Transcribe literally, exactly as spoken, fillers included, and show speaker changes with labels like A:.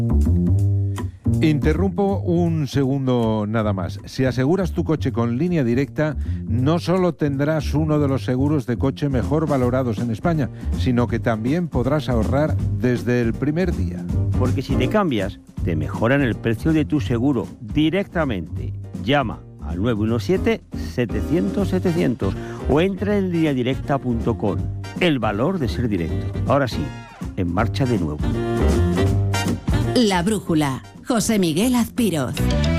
A: Interrumpo un segundo nada más. Si aseguras tu coche con Línea Directa, no solo tendrás uno de los seguros de coche mejor valorados en España, sino que también podrás ahorrar desde el primer día.
B: Porque si te cambias, te mejoran el precio de tu seguro directamente. Llama al nueve uno siete, setecientos, setecientos o entra en línea directa punto com. El valor de ser directo. Ahora sí, en marcha de nuevo.
C: La Brújula. José Miguel Azpiroz.